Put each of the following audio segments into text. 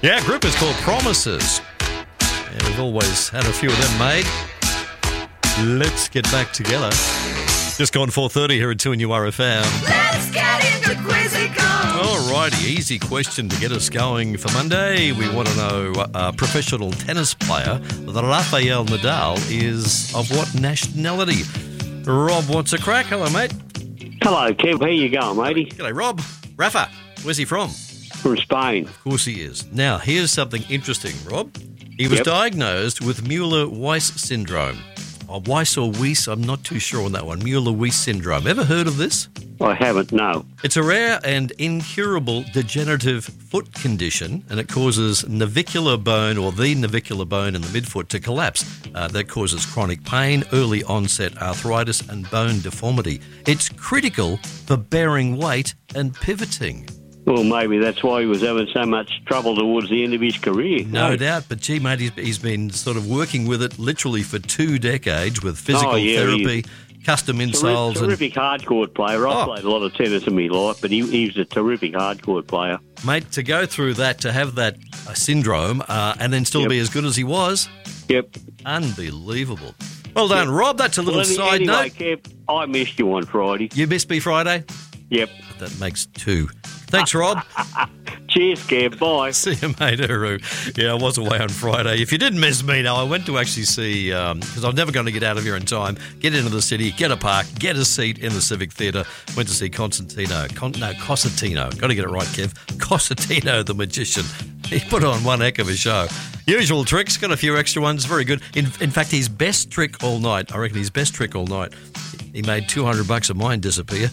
Yeah, group is called Promises. And we've always had a few of them made. Let's get back together. Just gone 4:30 here at 2NURFM. Let's get into Quizzical. Alrighty, easy question to get us going for Monday. We want to know a professional tennis player, Rafael Nadal, is of what nationality? Rob wants a crack. Hello, mate. Hello, Kev. How you going, matey? G'day, Rob. Rafa, where's he from? From Spain. Of course he is. Now, here's something interesting, Rob. He was diagnosed with Mueller-Weiss syndrome. Or Weiss or Weiss, I'm not too sure on that one. Mueller-Weiss syndrome. Ever heard of this? I haven't, no. It's a rare and incurable degenerative foot condition, and it causes navicular bone or the navicular bone in the midfoot to collapse. That causes chronic pain, early onset arthritis, and bone deformity. It's critical for bearing weight and pivoting. Well, maybe that's why he was having so much trouble towards the end of his career. No doubt, but gee, mate, he's been sort of working with it literally for 2 decades with physical therapy, custom insoles. Terrific hardcourt player. I played a lot of tennis in my life, but he's a terrific hardcourt player. Mate, to go through that, to have that syndrome and then still be as good as he was, unbelievable. Well done, Rob. That's a little side note. Kev, I missed you on Friday. You missed me Friday? Yep. That makes 2. Thanks, Rob. Cheers, Kev. Bye. See you, mate. Hooroo. Yeah, I was away on Friday. If you didn't miss me, I went to actually see, because I'm never going to get out of here in time, get into the city, get a park, get a seat in the Civic Theatre. Went to see Cosentino. Got to get it right, Kev. Cosentino, the magician. He put on one heck of a show. Usual tricks, got a few extra ones. Very good. In fact, his best trick all night, I reckon his best trick all night, he made $200 of mine disappear.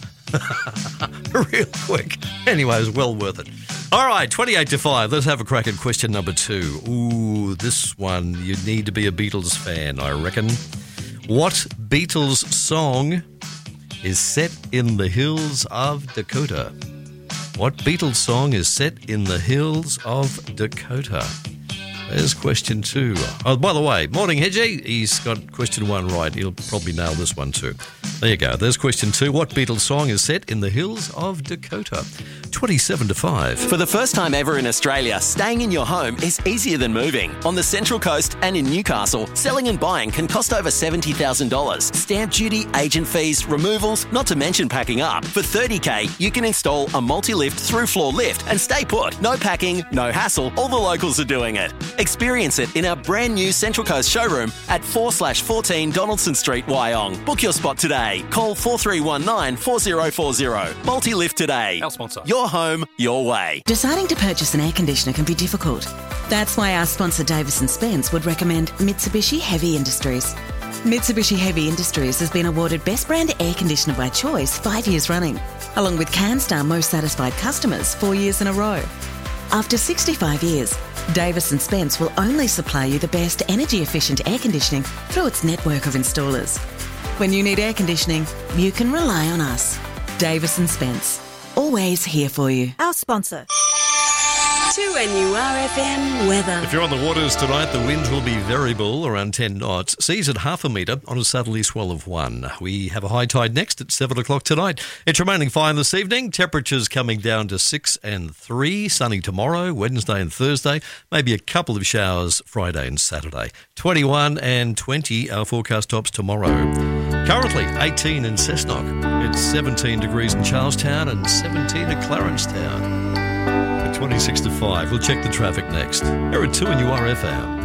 Real quick. Anyway, it was well worth it. All right, 28 to 5. Let's have a crack at question number 2. Ooh, this one, you need to be a Beatles fan, I reckon. What Beatles song is set in the hills of Dakota? What Beatles song is set in the hills of Dakota? There's question 2. Oh, by the way, morning, Hedgie. He's got question 1 right. He'll probably nail this one too. There you go. There's question 2. What Beatles song is set in the hills of Dakota? 27 to 5. For the first time ever in Australia, staying in your home is easier than moving. On the Central Coast and in Newcastle, selling and buying can cost over $70,000. Stamp duty, agent fees, removals, not to mention packing up. For $30,000, you can install a multi-lift through-floor lift and stay put. No packing, no hassle. All the locals are doing it. Experience it in our brand new Central Coast showroom at 4/14 Donaldson Street, Wyong. Book your spot today. Call 4319 4040. Multi-lift today. Our sponsor. Your home, your way. Deciding to purchase an air conditioner can be difficult. That's why our sponsor Davis & Spence would recommend Mitsubishi Heavy Industries. Mitsubishi Heavy Industries has been awarded Best Brand Air Conditioner by Choice 5 years running, along with CanStar Most Satisfied Customers 4 years in a row. After 65 years, Davis & Spence will only supply you the best energy-efficient air conditioning through its network of installers. When you need air conditioning, you can rely on us. Davis & Spence. Always here for you. Our sponsor. 2NURFM weather. If you're on the waters tonight, the winds will be variable, around 10 knots. Seas at half a metre on a southerly swell of 1. We have a high tide next at 7 o'clock tonight. It's remaining fine this evening. Temperatures coming down to 6 and 3. Sunny tomorrow, Wednesday and Thursday. Maybe a couple of showers Friday and Saturday. 21 and 20, our forecast tops tomorrow. Currently 18 in Cessnock. It's 17 degrees in Charlestown and 17 at Clarencetown. 26 to 5. We'll check the traffic next. Here at 2NURFM.